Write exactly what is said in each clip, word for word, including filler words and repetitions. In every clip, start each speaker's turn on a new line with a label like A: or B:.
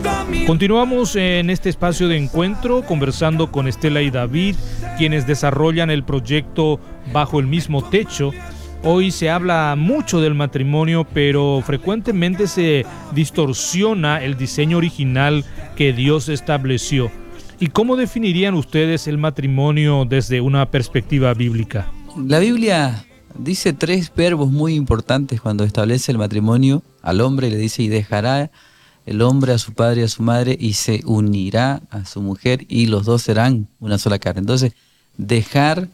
A: Continuamos en este espacio de encuentro conversando con Estela y David, quienes desarrollan el proyecto Bajo el Mismo Techo. Hoy se habla mucho del matrimonio, pero frecuentemente se distorsiona el diseño original que Dios estableció. ¿Y cómo definirían ustedes el matrimonio desde una perspectiva bíblica?
B: La Biblia dice tres verbos muy importantes cuando establece el matrimonio. Al hombre le dice: y dejará el hombre a su padre y a su madre y se unirá a su mujer y los dos serán una sola carne. Entonces, dejar,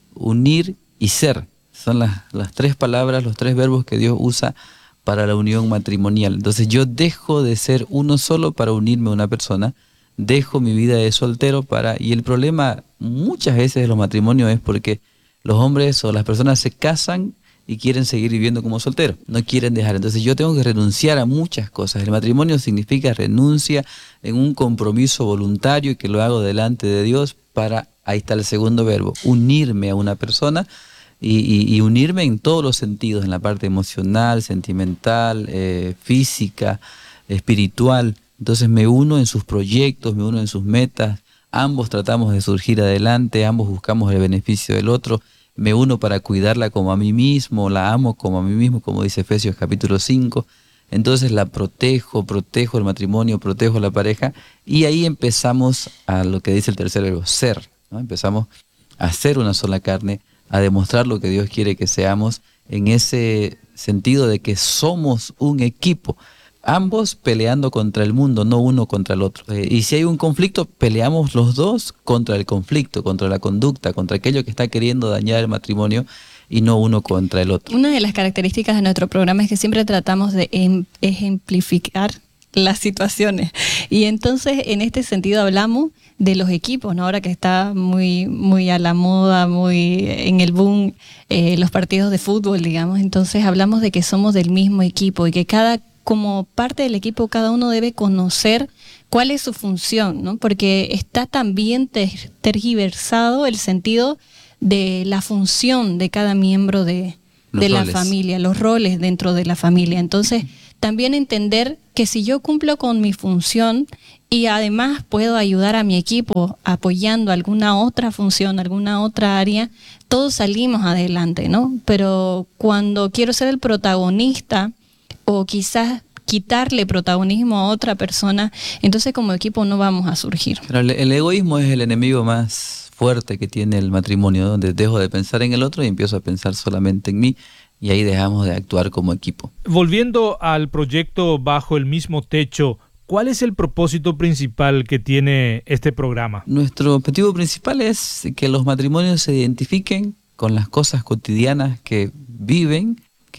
B: unir y ser son las, las tres palabras, los tres verbos que Dios usa para la unión matrimonial. Entonces yo dejo de ser uno solo para unirme a una persona, dejo mi vida de soltero para... Y el problema muchas veces de los matrimonios es porque los hombres o las personas se casan y quieren seguir viviendo como solteros, no quieren dejar. Entonces yo tengo que renunciar a muchas cosas. El matrimonio significa renuncia en un compromiso voluntario y que lo hago delante de Dios para, ahí está el segundo verbo, unirme a una persona y, y, y unirme en todos los sentidos, en la parte emocional, sentimental, eh, física, espiritual. Entonces me uno en sus proyectos, me uno en sus metas, ambos tratamos de surgir adelante, ambos buscamos el beneficio del otro. Me uno para cuidarla como a mí mismo, la amo como a mí mismo, como dice Efesios capítulo cinco. Entonces la protejo, protejo el matrimonio, protejo la pareja. Y ahí empezamos a lo que dice el tercer verbo, ser, ¿no? Empezamos a ser una sola carne, a demostrar lo que Dios quiere que seamos, en ese sentido de que somos un equipo. Ambos peleando contra el mundo, no uno contra el otro. Eh, y si hay un conflicto, peleamos los dos contra el conflicto, contra la conducta, contra aquello que está queriendo dañar el matrimonio y no uno contra el otro.
C: Una de las características de nuestro programa es que siempre tratamos de em- ejemplificar las situaciones. Y entonces, en este sentido, hablamos de los equipos, ¿no? Ahora que está muy, muy a la moda, muy en el boom, eh, los partidos de fútbol, digamos. Entonces, hablamos de que somos del mismo equipo y que cada como parte del equipo, cada uno debe conocer cuál es su función, ¿no? Porque está también ter- tergiversado el sentido de la función de cada miembro de, de la familia, los roles dentro de la familia. Entonces, también entender que si yo cumplo con mi función y además puedo ayudar a mi equipo apoyando alguna otra función, alguna otra área, todos salimos adelante, ¿no? Pero cuando quiero ser el protagonista, o quizás quitarle protagonismo a otra persona, entonces como equipo no vamos a surgir.
B: Pero el, el egoísmo es el enemigo más fuerte que tiene el matrimonio, donde dejo de pensar en el otro y empiezo a pensar solamente en mí, y ahí dejamos de actuar como equipo.
A: Volviendo al proyecto Bajo el Mismo Techo, ¿cuál es el propósito principal que tiene este programa?
B: Nuestro objetivo principal es que los matrimonios se identifiquen con las cosas cotidianas que viven,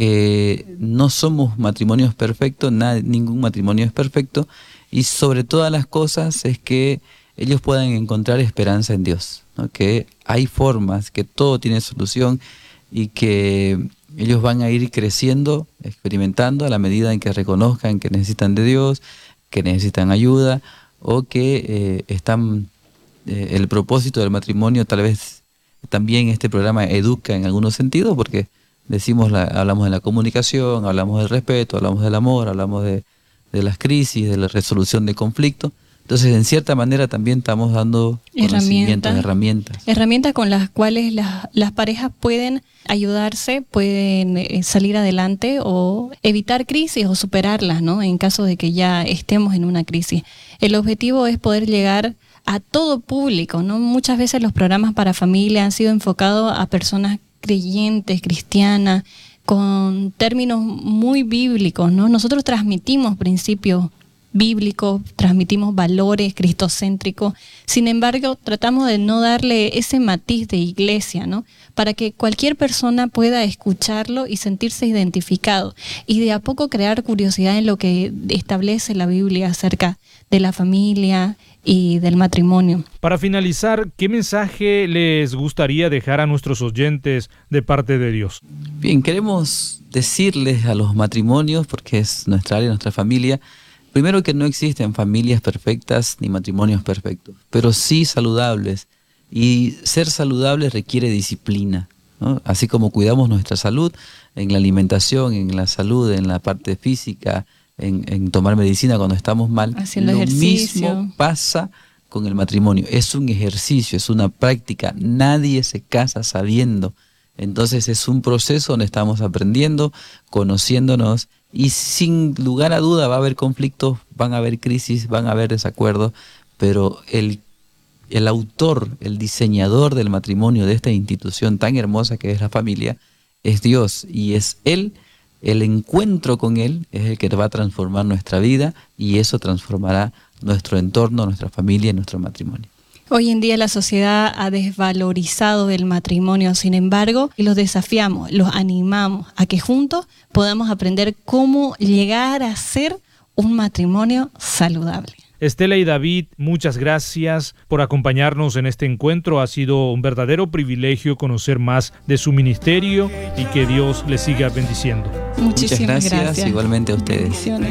B: que no somos matrimonios perfectos, nada, ningún matrimonio es perfecto, y sobre todas las cosas es que ellos puedan encontrar esperanza en Dios, ¿no? Que hay formas, que todo tiene solución y que ellos van a ir creciendo, experimentando a la medida en que reconozcan que necesitan de Dios, que necesitan ayuda o que eh, están, eh, el propósito del matrimonio tal vez también este programa educa en algunos sentidos, porque decimos la, hablamos de la comunicación, hablamos del respeto, hablamos del amor, hablamos de, de las crisis, de la resolución de conflictos. Entonces, en cierta manera también estamos dando conocimientos, herramientas.
C: Herramientas con las cuales las, las parejas pueden ayudarse, pueden eh, salir adelante o evitar crisis o superarlas, ¿no? En caso de que ya estemos en una crisis. El objetivo es poder llegar a todo público, ¿no? Muchas veces los programas para familia han sido enfocados a personas creyentes, cristianas, con términos muy bíblicos, ¿no? Nosotros transmitimos principios bíblicos, transmitimos valores cristocéntricos, sin embargo, tratamos de no darle ese matiz de iglesia, ¿no? Para que cualquier persona pueda escucharlo y sentirse identificado, y de a poco crear curiosidad en lo que establece la Biblia acerca de la familia y del matrimonio.
A: Para finalizar, ¿qué mensaje les gustaría dejar a nuestros oyentes de parte de Dios?
B: Bien, queremos decirles a los matrimonios, porque es nuestra área, nuestra familia, primero que no existen familias perfectas ni matrimonios perfectos, pero sí saludables. Y ser saludable requiere disciplina, ¿no? Así como cuidamos nuestra salud en la alimentación, en la salud, en la parte física, en, en tomar medicina cuando estamos mal.
C: Haciendo
B: Lo
C: ejercicio.
B: mismo pasa con el matrimonio. Es un ejercicio, es una práctica. Nadie se casa sabiendo. Entonces es un proceso donde estamos aprendiendo, conociéndonos, y sin lugar a duda va a haber conflictos, van a haber crisis, van a haber desacuerdos, pero el, el autor, el diseñador del matrimonio, de esta institución tan hermosa que es la familia, es Dios, y es Él. El encuentro con Él es el que va a transformar nuestra vida, y eso transformará nuestro entorno, nuestra familia y nuestro matrimonio.
C: Hoy en día la sociedad ha desvalorizado el matrimonio, sin embargo, y los desafiamos, los animamos a que juntos podamos aprender cómo llegar a ser un matrimonio saludable.
A: Estela y David, muchas gracias por acompañarnos en este encuentro. Ha sido un verdadero privilegio conocer más de su ministerio y que Dios les siga bendiciendo.
C: Muchísimas
B: Muchas gracias,
C: gracias.
B: igualmente a ustedes.
C: Bendiciones.